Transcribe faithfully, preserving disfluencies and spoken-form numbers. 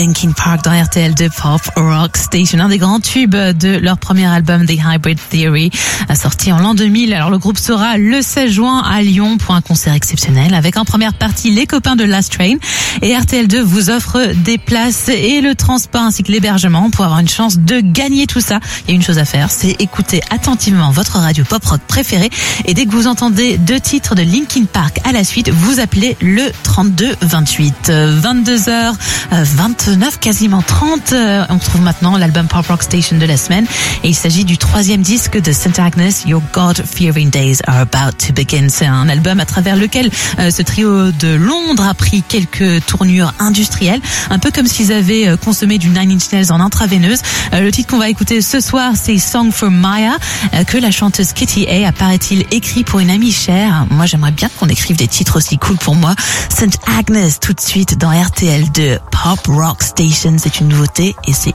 Linkin Park dans R T L deux Pop Rock Station, un des grands tubes de leur premier album The Hybrid Theory, sorti en l'an deux mille. Alors le groupe sera le seize juin à Lyon pour un concert exceptionnel avec en première partie les copains de Last Train, et R T L deux vous offre des places et le transport ainsi que l'hébergement pour avoir une chance de gagner tout ça. Il y a une chose à faire, c'est écouter attentivement votre radio pop rock préférée, et dès que vous entendez deux titres de Linkin Park à la suite, vous appelez le trente-deux vingt-huit. vingt-deux heures vingt-neuf, quasiment trente. On retrouve maintenant l'album Pop Rock Station de la semaine, et il s'agit du troisième disque de Saint Agnes, Your God-Fearing Days Are About to Begin. C'est un album à travers lequel euh, ce trio de Londres a pris quelques tournures industrielles, un peu comme s'ils avaient euh, consommé du Nine Inch Nails en intraveineuse. Euh, le titre qu'on va écouter ce soir, c'est Song for Maya, euh, que la chanteuse Kitty A a, paraît-il, écrit pour une amie chère. Moi, j'aimerais bien qu'on écrive des titres aussi cool pour moi. Saint Agnes, tout de suite dans R T L deux Pop Rock Station. C'est une nouveauté et c'est